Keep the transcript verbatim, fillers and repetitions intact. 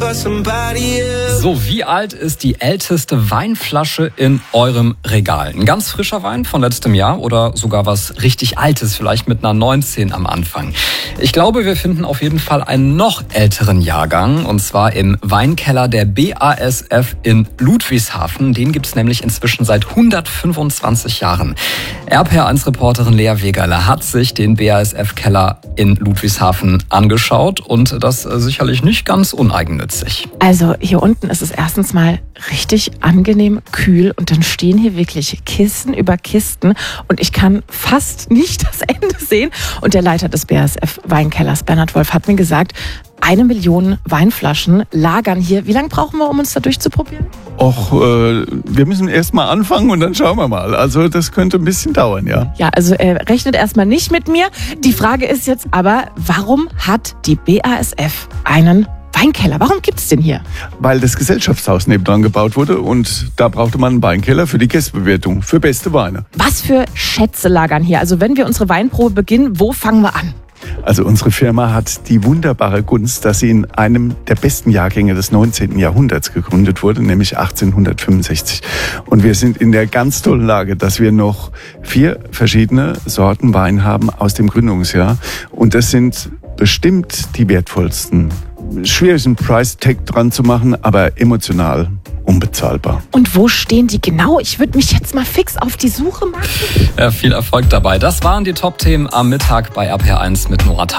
So, wie alt ist die älteste Weinflasche in eurem Regal? Ein ganz frischer Wein von letztem Jahr oder sogar was richtig Altes, vielleicht mit einer neunzehn am Anfang? Ich glaube, wir finden auf jeden Fall einen noch älteren Jahrgang, und zwar im Weinkeller der B A S F in Ludwigshafen. Den gibt es nämlich inzwischen seit hundertfünfundzwanzig Jahren. R P R eins Reporterin Lea Wegerle hat sich den B A S F-Keller in Ludwigshafen angeschaut und das sicherlich nicht ganz uneigennützig. Also hier unten ist es erstens mal richtig angenehm kühl und dann stehen hier wirklich Kisten über Kisten und ich kann fast nicht das Ende sehen. Und der Leiter des B A S F-Weinkellers, Bernhard Wolf, hat mir gesagt, eine Million Weinflaschen lagern hier. Wie lange brauchen wir, um uns da durchzuprobieren? Och, äh, wir müssen erst mal anfangen und dann schauen wir mal. Also das könnte ein bisschen dauern, ja. Ja, also äh, rechnet erstmal nicht mit mir. Die Frage ist jetzt aber, warum hat die B A S F einen Weinkeller? Warum gibt's den hier? Weil das Gesellschaftshaus nebendran gebaut wurde und da brauchte man einen Weinkeller für die Gästebewertung, für beste Weine. Was für Schätze lagern hier? Also wenn wir unsere Weinprobe beginnen, wo fangen wir an? Also unsere Firma hat die wunderbare Gunst, dass sie in einem der besten Jahrgänge des neunzehnten Jahrhunderts gegründet wurde, nämlich achtzehnhundertfünfundsechzig. Und wir sind in der ganz tollen Lage, dass wir noch vier verschiedene Sorten Wein haben aus dem Gründungsjahr. Und das sind bestimmt die wertvollsten. Schwierig, einen Price-Tag dran zu machen, aber emotional unbezahlbar. Und wo stehen die genau? Ich würde mich jetzt mal fix auf die Suche machen. Ja, viel Erfolg dabei. Das waren die Top-Themen am Mittag bei R P R eins mit Nora Thaler.